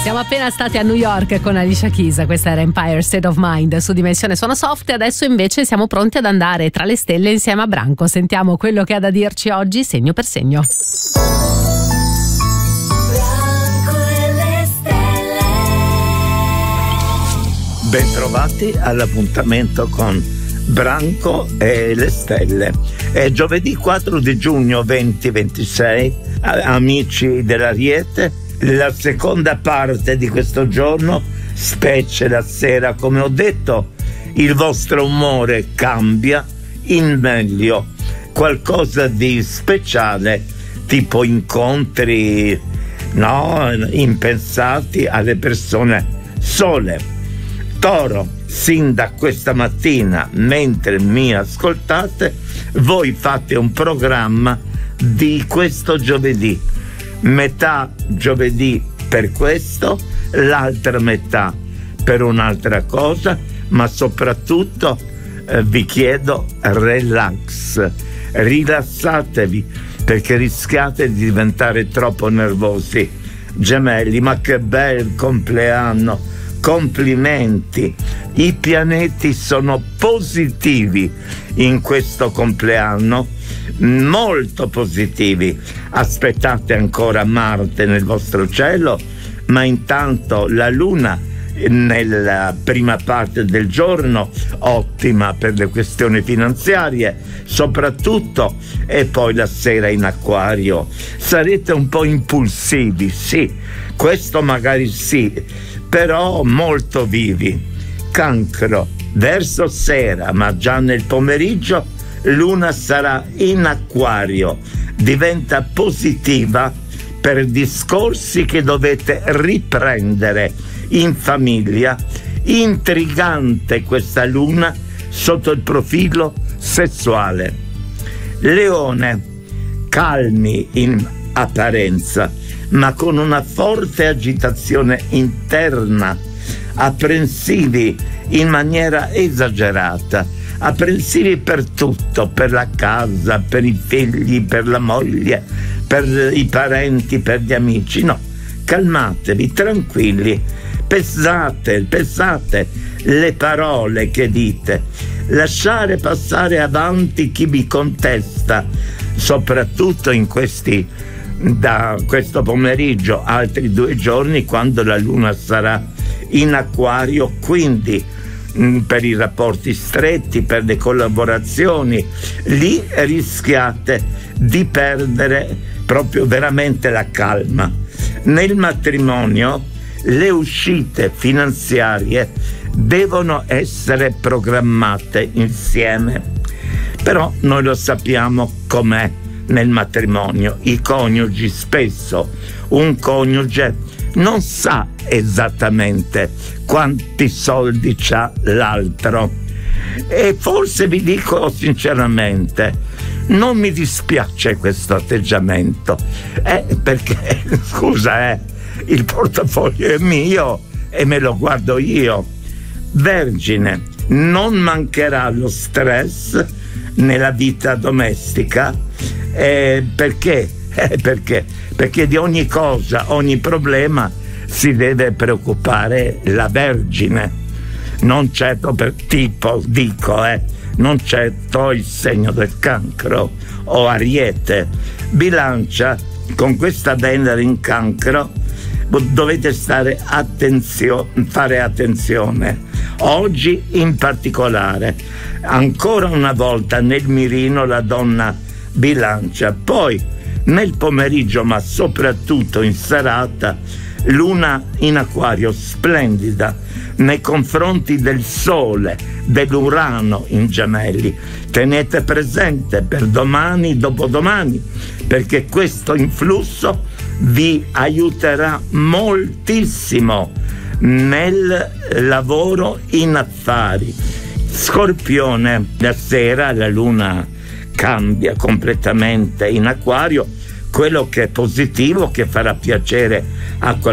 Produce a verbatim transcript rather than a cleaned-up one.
Siamo appena stati a New York con Alicia Keys, questa era Empire State of Mind su Dimensione Suono Soft, e adesso invece siamo pronti ad andare tra le stelle insieme a Branco. Sentiamo quello che ha da dirci oggi segno per segno. Bentrovati all'appuntamento con Branco e le stelle. È giovedì quattro di giugno duemilaventisei, amici dell'Ariete. La seconda parte di questo giorno, specie la sera, come ho detto, il vostro umore cambia in meglio, qualcosa di speciale, tipo incontri no, impensati alle persone sole. Toro, sin da questa mattina, mentre mi ascoltate, voi fate un programma di questo giovedì. Metà giovedì per questo, l'altra metà per un'altra cosa, ma soprattutto eh, vi chiedo relax, rilassatevi, perché rischiate di diventare troppo nervosi. Gemelli, ma che bel compleanno, complimenti, i pianeti sono positivi in questo compleanno, molto positivi. Aspettate ancora Marte nel vostro cielo, ma intanto la Luna nella prima parte del giorno ottima per le questioni finanziarie soprattutto, e poi la sera in Acquario sarete un po' impulsivi, sì, questo magari sì, però molto vivi. Cancro, verso sera ma già nel pomeriggio Luna sarà in Acquario, diventa positiva per discorsi che dovete riprendere in famiglia. Intrigante questa Luna sotto il profilo sessuale. Leone, calmi in apparenza, ma con una forte agitazione interna, apprensivi in maniera esagerata, apprensivi per tutto, per la casa, per i figli, per la moglie, per i parenti, per gli amici. No, calmatevi, tranquilli, pesate, pesate le parole che dite, lasciare passare avanti chi vi contesta, soprattutto in questi, da questo pomeriggio, altri due giorni, quando la Luna sarà in Acquario, quindi mh, per i rapporti stretti, per le collaborazioni, lì rischiate di perdere proprio veramente la calma. Nel matrimonio le uscite finanziarie devono essere programmate insieme, però noi lo sappiamo com'è nel matrimonio, i coniugi spesso, un coniuge non sa esattamente quanti soldi c'ha l'altro, e forse vi dico sinceramente, non mi dispiace questo atteggiamento, eh, perché scusa, eh, il portafoglio è mio e me lo guardo io. Vergine, non mancherà lo stress nella vita domestica, eh, perché? Eh, perché? Perché di ogni cosa, ogni problema si deve preoccupare la Vergine, non certo per tipo, dico, eh, non certo il segno del Cancro o Ariete. Bilancia, con questa Venere in Cancro dovete stare attenzio- fare attenzione oggi in particolare, ancora una volta nel mirino la donna Bilancia. Poi nel pomeriggio, ma soprattutto in serata, Luna in Acquario splendida nei confronti del Sole, dell'Urano in Gemelli. Tenete presente per domani, dopodomani, perché questo influsso vi aiuterà moltissimo nel lavoro in affari. Scorpione, la sera la Luna cambia completamente in Acquario, quello che è positivo, che farà piacere a qualcuno